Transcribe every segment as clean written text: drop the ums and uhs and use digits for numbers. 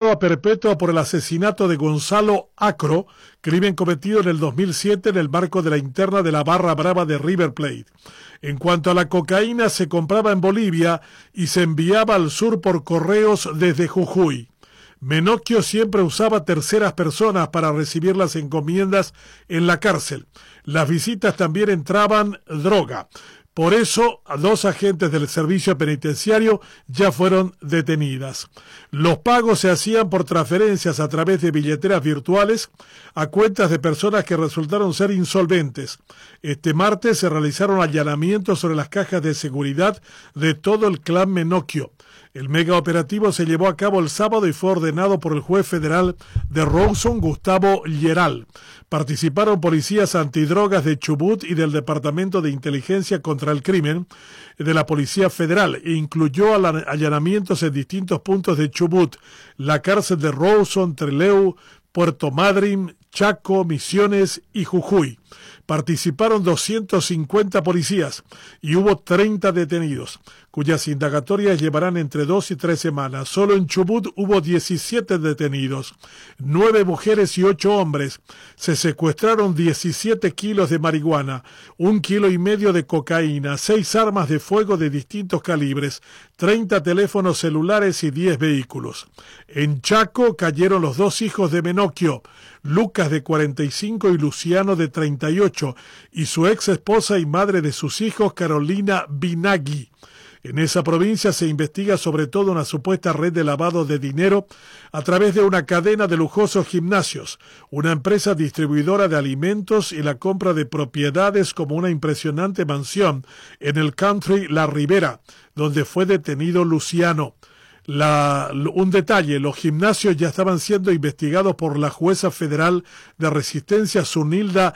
condenado a perpetua por el asesinato de Gonzalo Acro, crimen cometido en el 2007 en el marco de la interna de la Barra Brava de River Plate. En cuanto a la cocaína, se compraba en Bolivia y se enviaba al sur por correos desde Jujuy. Menocchio siempre usaba terceras personas para recibir las encomiendas en la cárcel. Las visitas también entraban droga. Por eso, 2 agentes del servicio penitenciario ya fueron detenidas. Los pagos se hacían por transferencias a través de billeteras virtuales a cuentas de personas que resultaron ser insolventes. Este martes se realizaron allanamientos sobre las cajas de seguridad de todo el clan Menocchio. El mega operativo se llevó a cabo el sábado y fue ordenado por el juez federal de Rawson, Gustavo Lleral. Participaron policías antidrogas de Chubut y del Departamento de Inteligencia contra el Crimen de la Policía Federal e incluyó allanamientos en distintos puntos de Chubut, la cárcel de Rawson, Trelew, Puerto Madryn, Chaco, Misiones y Jujuy. Participaron 250 policías y hubo 30 detenidos, cuyas indagatorias llevarán entre 2 y 3 semanas. Solo en Chubut hubo 17 detenidos, 9 mujeres y 8 hombres. Se secuestraron 17 kilos de marihuana, 1,5 kilos de cocaína, 6 armas de fuego de distintos calibres, 30 teléfonos celulares y 10 vehículos. En Chaco cayeron los 2 hijos de Menocchio, Lucas de 45 y Luciano de 38, y su ex esposa y madre de sus hijos, Carolina Binagui. En esa provincia se investiga sobre todo una supuesta red de lavado de dinero a través de una cadena de lujosos gimnasios, una empresa distribuidora de alimentos y la compra de propiedades como una impresionante mansión en el country La Ribera, donde fue detenido Luciano. Un detalle, los gimnasios ya estaban siendo investigados por la jueza federal de resistencia Zunilda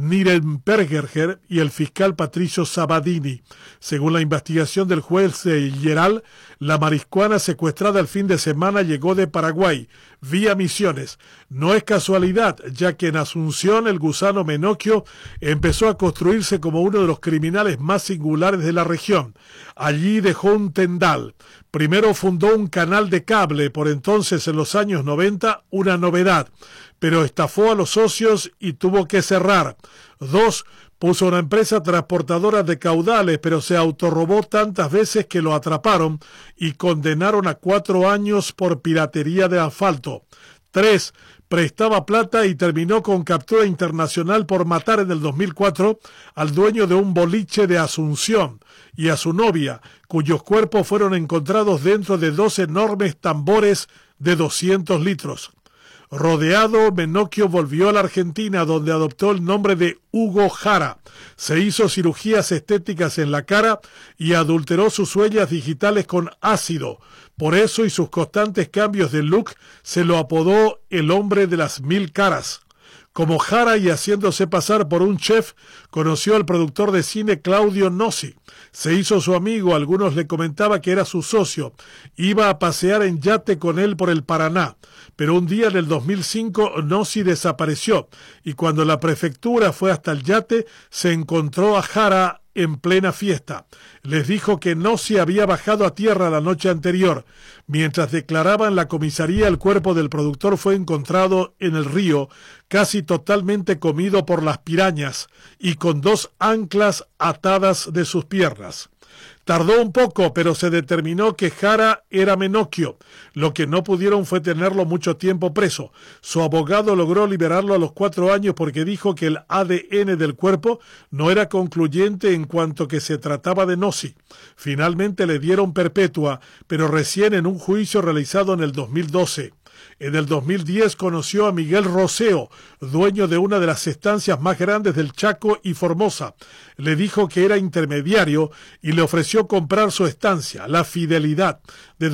Nirenberger y el fiscal Patricio Sabadini. Según la investigación del juez Lleral, la marihuana secuestrada el fin de semana llegó de Paraguay, vía Misiones. No es casualidad, ya que en Asunción el gusano Menocchio empezó a construirse como uno de los criminales más singulares de la región. Allí dejó un tendal. Primero fundó un canal de cable, por entonces en los años 90 una novedad, pero estafó a los socios y tuvo que cerrar. 2. Puso una empresa transportadora de caudales, pero se autorrobó tantas veces que lo atraparon y condenaron a 4 años por piratería de asfalto. 3. Prestaba plata y terminó con captura internacional por matar en el 2004 al dueño de un boliche de Asunción y a su novia, cuyos cuerpos fueron encontrados dentro de 2 enormes tambores de 200 litros. Rodeado, Menocchio volvió a la Argentina, donde adoptó el nombre de Hugo Jara. Se hizo cirugías estéticas en la cara y adulteró sus huellas digitales con ácido. Por eso y sus constantes cambios de look, se lo apodó el hombre de las 1000 caras. Como Jara y haciéndose pasar por un chef, conoció al productor de cine Claudio Nossi. Se hizo su amigo, algunos le comentaban que era su socio. Iba a pasear en yate con él por el Paraná. Pero un día en el 2005 Nossi desapareció y cuando la prefectura fue hasta el yate se encontró a Jara en plena fiesta. Les dijo que Nossi había bajado a tierra la noche anterior. Mientras declaraba en la comisaría, el cuerpo del productor fue encontrado en el río, casi totalmente comido por las pirañas y con 2 anclas atadas de sus piernas. Tardó un poco, pero se determinó que Jara era Menocchio. Lo que no pudieron fue tenerlo mucho tiempo preso. Su abogado logró liberarlo a los 4 años porque dijo que el ADN del cuerpo no era concluyente en cuanto que se trataba de Nossi. Finalmente le dieron perpetua, pero recién en un juicio realizado en el 2012. En el 2010 conoció a Miguel Roseo, dueño de una de las estancias más grandes del Chaco y Formosa. Le dijo que era intermediario y le ofreció comprar su estancia, La Fidelidad, de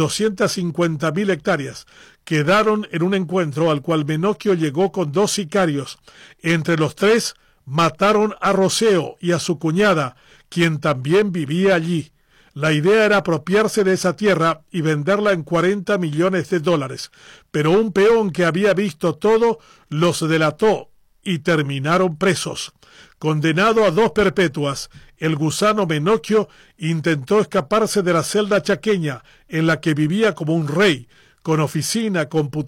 250.000 hectáreas. Quedaron en un encuentro al cual Menocchio llegó con 2 sicarios. Entre los 3 mataron a Roseo y a su cuñada, quien también vivía allí. La idea era apropiarse de esa tierra y venderla en $40 millones, pero un peón que había visto todo los delató y terminaron presos. Condenado a 2 perpetuas, el gusano Menocchio intentó escaparse de la celda chaqueña, en la que vivía como un rey, con oficina, computadora,